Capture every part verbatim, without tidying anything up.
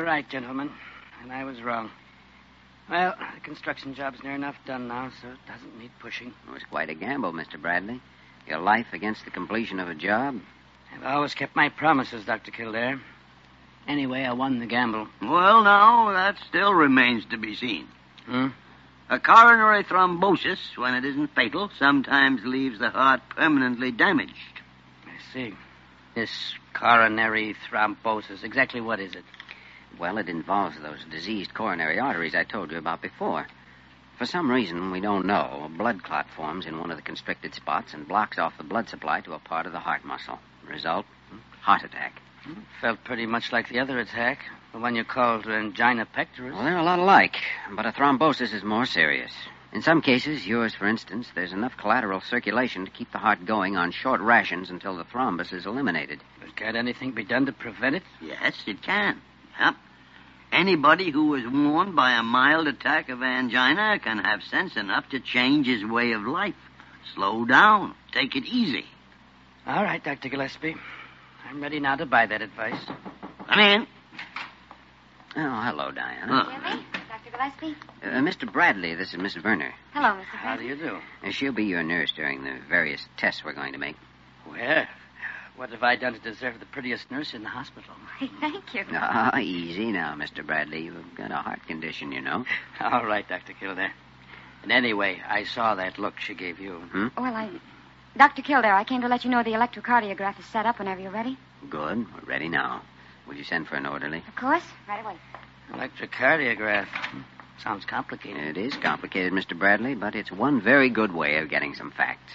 were right, gentlemen, and I was wrong. Well, the construction job's near enough done now, so it doesn't need pushing. It was quite a gamble, Mister Bradley. Your life against the completion of a job. I've always kept my promises, Doctor Kildare. Anyway, I won the gamble. Well, now, that still remains to be seen. Hmm? A coronary thrombosis, when it isn't fatal, sometimes leaves the heart permanently damaged. I see. This coronary thrombosis, exactly what is it? Well, it involves those diseased coronary arteries I told you about before. For some reason we don't know, a blood clot forms in one of the constricted spots and blocks off the blood supply to a part of the heart muscle. Result, heart attack. Felt pretty much like the other attack, the one you called angina pectoris. Well, they're a lot alike, but a thrombosis is more serious. In some cases, yours, for instance, there's enough collateral circulation to keep the heart going on short rations until the thrombus is eliminated. But can't anything be done to prevent it? Yes, it can. Yep. Anybody who is warned by a mild attack of angina can have sense enough to change his way of life. Slow down. Take it easy. All right, Doctor Gillespie. I'm ready now to buy that advice. Come in. Oh, hello, Diana. Jimmy? Doctor Gillespie? Uh, Mister Bradley, this is Miss Werner. Hello, Mister How do you do? Uh, she'll be your nurse during the various tests we're going to make. Well, what have I done to deserve the prettiest nurse in the hospital? Why, thank you. Ah, easy now, Mister Bradley. You've got a heart condition, you know. All right, Doctor Kildare. And anyway, I saw that look she gave you. Hmm? Well, I... Doctor Kildare, I came to let you know the electrocardiograph is set up whenever you're ready. Good. We're ready now. Will you send for an orderly? Of course. Right away. Electrocardiograph. Sounds complicated. It is complicated, Mister Bradley, but it's one very good way of getting some facts.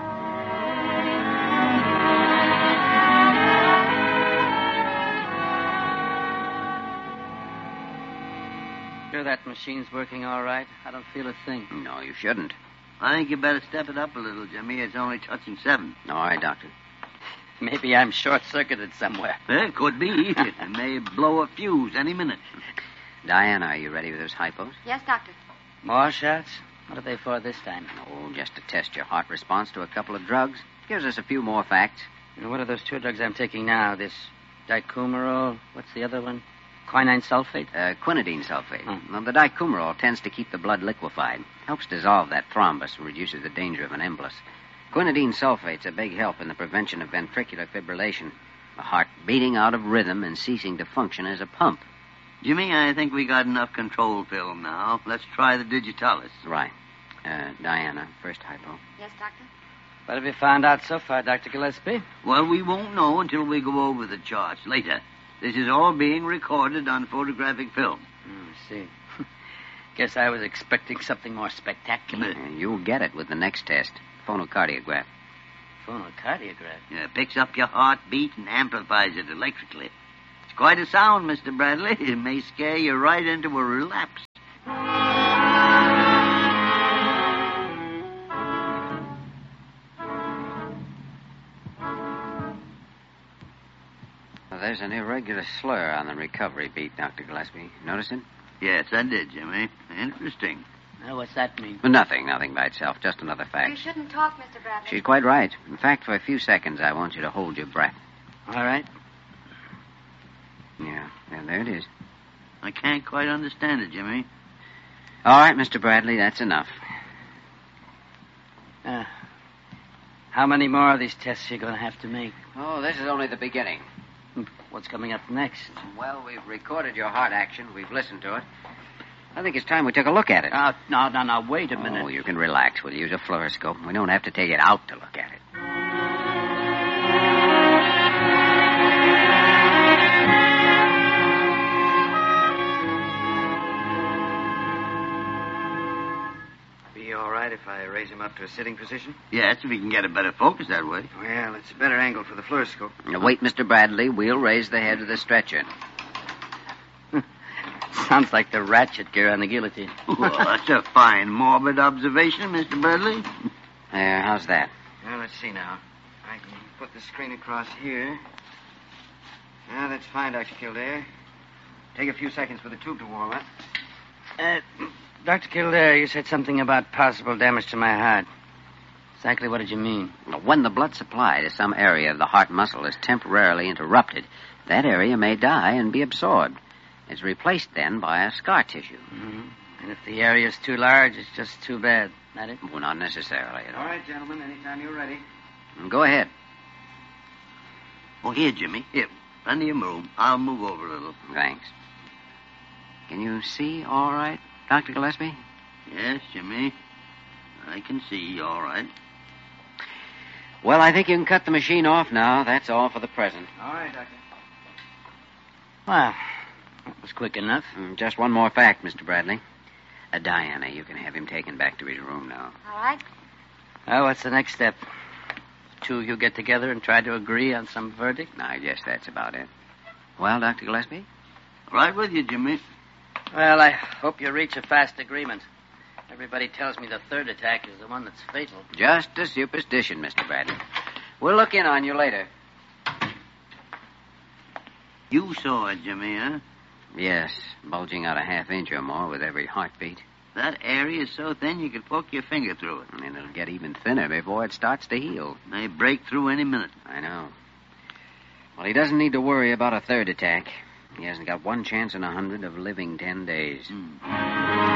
Sure that machine's working all right? I don't feel a thing. No, you shouldn't. I think you better step it up a little, Jimmy. It's only touching seven. All right, Doctor. Maybe I'm short-circuited somewhere. It could be. It may blow a fuse any minute. Diana, are you ready with those hypos? Yes, Doctor. More shots? What are they for this time? Oh, just to test your heart response to a couple of drugs. Gives us a few more facts. And what are those two drugs I'm taking now? This dicumarol, what's the other one? Quinine sulfate? Uh, quinidine sulfate. Hmm. Well, the dicumarol tends to keep the blood liquefied. Helps dissolve that thrombus and reduces the danger of an embolus. Quinidine sulfate's a big help in the prevention of ventricular fibrillation. The heart beating out of rhythm and ceasing to function as a pump. Jimmy, I think we got enough control film now. Let's try the digitalis. Right. Uh, Diana, first hypo. Yes, Doctor? What have you found out so far, Doctor Gillespie? Well, we won't know until we go over the charts later. This is all being recorded on photographic film. Oh, I see. Guess I was expecting something more spectacular. And you'll get it with the next test. Phonocardiograph. Phonocardiograph? Yeah, picks up your heartbeat and amplifies it electrically. It's quite a sound, Mister Bradley. It may scare you right into a relapse. Well, there's an irregular slur on the recovery beat, Doctor Gillespie. Notice it? Yes, I did, Jimmy. Interesting. Now, what's that mean? Nothing, nothing by itself. Just another You fact. shouldn't talk, Mister Bradley. She's quite right. In fact, for a few seconds, I want you to hold your breath. All right. Yeah, yeah, there it is. I can't quite understand it, Jimmy. All right, Mister Bradley, that's enough. Uh, how many more of these tests are you going to have to make? Oh, this is only the beginning. What's coming up next? Well, we've recorded your heart action. We've listened to it. I think it's time we took a look at it. Uh, no, no, no, wait a minute. Oh, you can relax. We'll use a fluoroscope. We don't have to take it out to look at it. Be all right if I raise him up to a sitting position? Yes, if we can get a better focus that way. Well, it's a better angle for the fluoroscope. Now, wait, Mister Bradley. We'll raise the head of the stretcher. Sounds like the ratchet gear on the guillotine. Well, that's a fine morbid observation, Mister Bradley. There, how's that? Well, let's see now. I can put the screen across here. Now, that's fine, Doctor Kildare. Take a few seconds for the tube to warm up. Uh, Doctor Kildare, you said something about possible damage to my heart. Exactly what did you mean? When the blood supply to some area of the heart muscle is temporarily interrupted, that area may die and be absorbed. It's replaced then by a scar tissue. Mm-hmm. And if the area's too large, it's just too bad. That it? Well, not necessarily at all. All right, gentlemen, anytime you're ready. Go ahead. Oh, here, Jimmy. Here. Plenty of room. I'll move over a little. Thanks. Can you see all right, Doctor Gillespie? Yes, Jimmy. I can see all right. Well, I think you can cut the machine off now. That's all for the present. All right, Doctor. Well, that was quick enough. Mm, Just one more fact, Mister Bradley. Uh, Diana, you can have him taken back to his room now. All right. Well, what's the next step? Two of you get together and try to agree on some verdict? I guess that's about it. Well, Doctor Gillespie? Right with you, Jimmy. Well, I hope you reach a fast agreement. Everybody tells me the third attack is the one that's fatal. Just a superstition, Mister Bradley. We'll look in on you later. You saw it, Jimmy, huh? Yes, bulging out a half inch or more with every heartbeat. That area is so thin you could poke your finger through it. And it'll get even thinner before it starts to heal. May break through any minute. I know. Well, he doesn't need to worry about a third attack. He hasn't got one chance in a hundred of living ten days. Hmm.